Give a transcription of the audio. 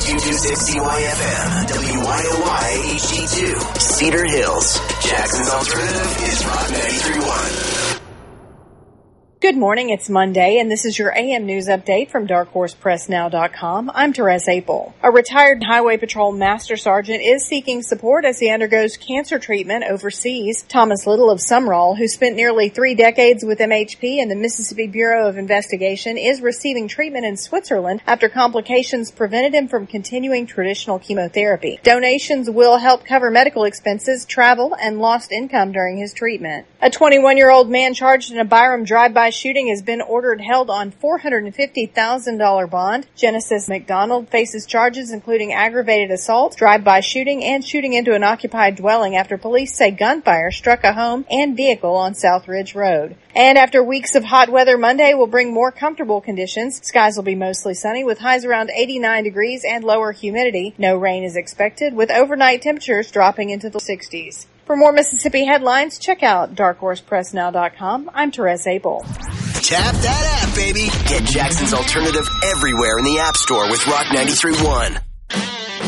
9226 CYFM, WYOY HD2, Cedar Hills. Jackson's Alternative is Rock 93.1. Good morning, it's Monday, and this is your AM News Update from DarkHorsePressNow.com. I'm Therese Apel. A retired Highway Patrol Master Sergeant is seeking support as he undergoes cancer treatment overseas. Thomas Little of Sumrall, who spent nearly 3 decades with MHP and the Mississippi Bureau of Investigation, is receiving treatment in Switzerland after complications prevented him from continuing traditional chemotherapy. Donations will help cover medical expenses, travel, and lost income during his treatment. A 21-year-old man charged in a Byram drive-by shooting has been ordered held on $450,000 bond. Genesis McDonald faces charges including aggravated assault, drive-by shooting, and shooting into an occupied dwelling after police say gunfire struck a home and vehicle on South Ridge Road. And after weeks of hot weather, Monday will bring more comfortable conditions. Skies will be mostly sunny with highs around 89 degrees and lower humidity. No rain is expected, with overnight temperatures dropping into the 60s. For more Mississippi headlines, check out DarkHorsePressNow.com. I'm Therese Apel. Tap that app, baby. Get Jackson's Alternative everywhere in the App Store with Rock 93.1.